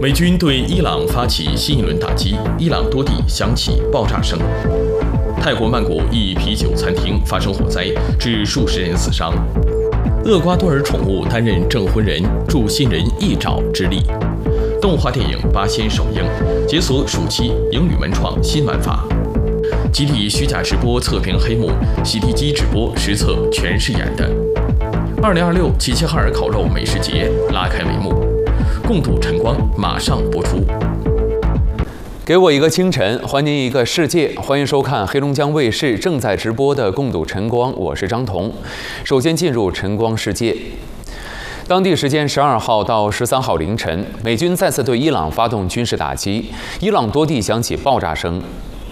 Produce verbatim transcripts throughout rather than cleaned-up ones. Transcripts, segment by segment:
美军对伊朗发起新一轮打击，伊朗多地响起爆炸声。泰国曼谷一啤酒餐厅发生火灾，致数十人死伤。厄瓜多尔宠物担任证婚人，助新人一爪之力。动画电影《八仙》首映，解锁暑期英语文创新玩法。集体虚假直播测评黑幕，洗地机直播实测全是演的。二零二六齐齐哈尔烤肉美食节拉开帷幕，共度晨光马上播出。 给我一个清晨，还您一个世界。欢迎收看黑龙江卫视正在直播的《共度晨光》，我是张彤。首先进入晨光世界。当地时间十二号到十三号凌晨，美军再次对伊朗发动军事打击，伊朗多地响起爆炸声。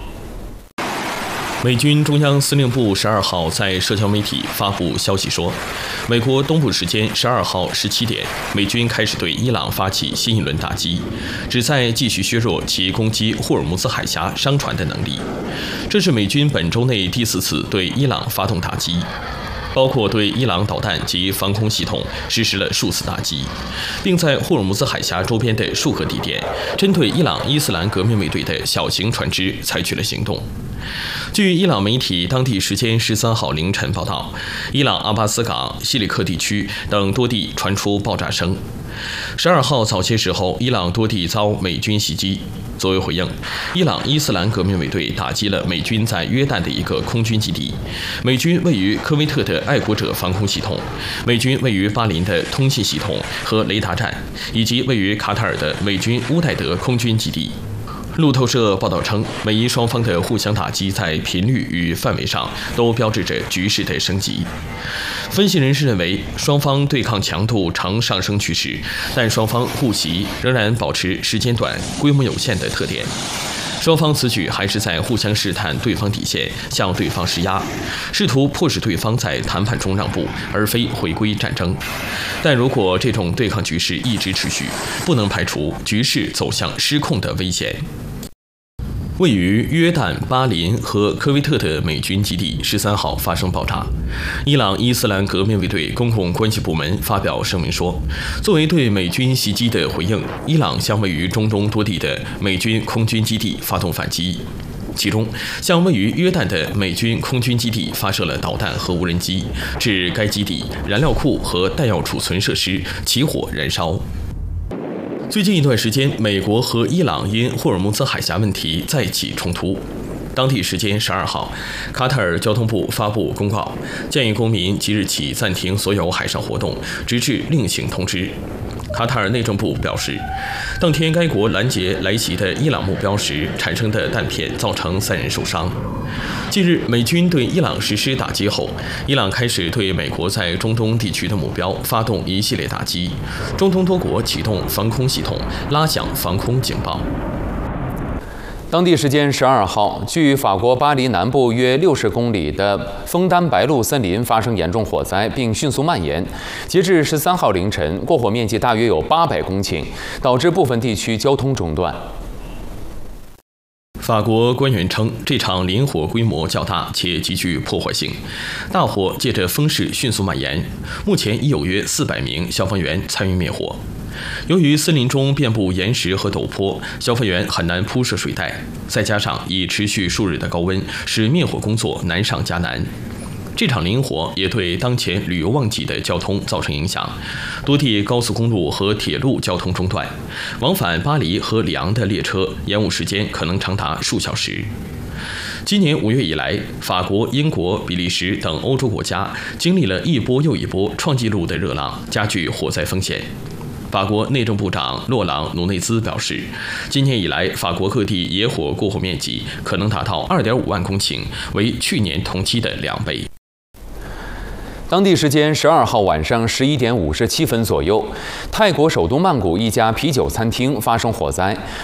美军中央司令部十二号在社交媒体发布消息说，美国东部时间十二号十七点，美军开始对伊朗发起新一轮打击，旨在继续削弱其攻击霍尔木兹海峡商船的能力。这是美军本周内第四次对伊朗发动打击，包括对伊朗导弹及防空系统实施了数次打击，并在霍尔木兹海峡周边的数个地点针对伊朗伊斯兰革命卫队的小型船只采取了行动。据伊朗媒体当地时间十三号凌晨报道，伊朗阿巴斯港、西里克地区等多地传出爆炸声。十二号早些时候，伊朗多地遭美军袭击。作为回应，伊朗伊斯兰革命卫队打击了美军在约旦的一个空军基地，美军位于科威特的爱国者防空系统，美军位于巴林的通信系统和雷达站，以及位于卡塔尔的美军乌代德空军基地。路透社报道称，美伊双方的互相打击在频率与范围上都标志着局势的升级。分析人士认为，双方对抗强度呈上升趋势，但双方互袭仍然保持时间短、规模有限的特点。双方此举还是在互相试探对方底线，向对方施压，试图迫使对方在谈判中让步，而非回归战争。但如果这种对抗局势一直持续，不能排除局势走向失控的危险。位于约旦、巴林和科威特的美军基地十三号发生爆炸。伊朗伊斯兰革命卫队公共关系部门发表声明说，作为对美军袭击的回应，伊朗向位于中东多地的美军空军基地发动反击。其中，向位于约旦的美军空军基地发射了导弹和无人机，致该基地燃料库和弹药储存设施起火燃烧。最近一段时间，美国和伊朗因霍尔木兹海峡问题再起冲突。当地时间十二号，卡塔尔交通部发布公告，建议公民即日起暂停所有海上活动，直至另行通知。卡塔尔内政部表示，当天该国拦截来袭的伊朗目标时产生的弹片造成三人受伤。近日，美军对伊朗实施打击后，伊朗开始对美国在中东地区的目标发动一系列打击，中东多国启动防空系统，拉响防空警报。 当地时间十二号，距法国巴黎南部约六十公里的枫丹白露森林发生严重火灾，并迅速蔓延。截至十三号凌晨，过火面积大约有八百公顷，导致部分地区交通中断。 法国官员称，这场林火规模较大且极具破坏性，大火借着风势迅速蔓延。目前已有约四百名消防员参与灭火。由于森林中遍布岩石和陡坡，消防员很难铺设水带，再加上已持续数日的高温，使灭火工作难上加难。这场林火也对当前旅游旺季的交通造成影响，多地高速公路和铁路交通中断，往返巴黎和里昂的列车延误时间可能长达数小时。今年五月以来，法国、英国、比利时等欧洲国家经历了一波又一波创纪录的热浪，加剧火灾风险。法国内政部长洛朗·努内兹表示，今年以来，法国各地野火过火面积可能达到 二点五万公顷，为去年同期的两倍。 当地时间十二号晚上十一点五十七分左右，泰国首都曼谷一家啤酒餐厅发生火灾，